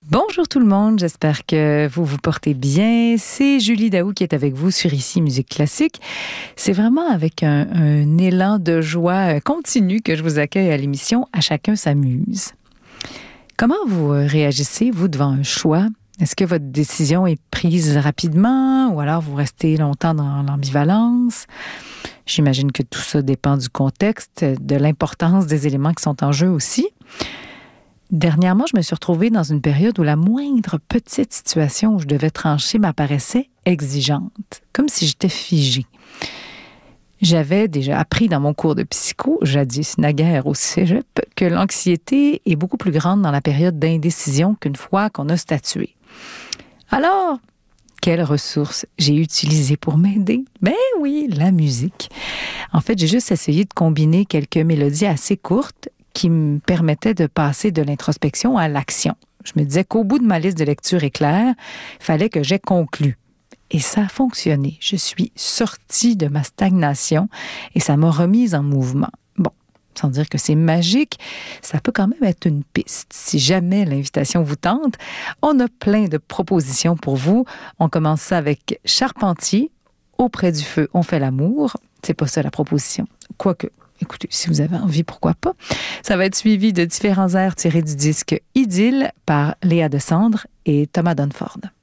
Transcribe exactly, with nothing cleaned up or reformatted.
Bonjour tout le monde, j'espère que vous vous portez bien. C'est Julie Daou qui est avec vous sur Ici Musique Classique. C'est vraiment avec un, un élan de joie continu que je vous accueille à l'émission « À chacun s'amuse ». Comment vous réagissez, vous, devant un choix? Est-ce que votre décision est prise rapidement ou alors vous restez longtemps dans l'ambivalence? J'imagine que tout ça dépend du contexte, de l'importance des éléments qui sont en jeu aussi. Dernièrement, je me suis retrouvée dans une période où la moindre petite situation où je devais trancher m'apparaissait exigeante, comme si j'étais figée. J'avais déjà appris dans mon cours de psycho, jadis naguère au cégep, que l'anxiété est beaucoup plus grande dans la période d'indécision qu'une fois qu'on a statué. Alors, quelles ressources j'ai utilisées pour m'aider? Ben oui, la musique. En fait, j'ai juste essayé de combiner quelques mélodies assez courtes qui me permettait de passer de l'introspection à l'action. Je me disais qu'au bout de ma liste de lecture éclair, il fallait que j'aie conclu. Et ça a fonctionné. Je suis sortie de ma stagnation et ça m'a remise en mouvement. Bon, sans dire que c'est magique, ça peut quand même être une piste. Si jamais l'invitation vous tente, on a plein de propositions pour vous. On commence ça avec Charpentier. Auprès du feu, on fait l'amour. C'est pas ça la proposition. Quoique, écoutez, si vous avez envie, pourquoi pas. Ça va être suivi de différents airs tirés du disque Idylle par Léa Descendre et Thomas Dunford.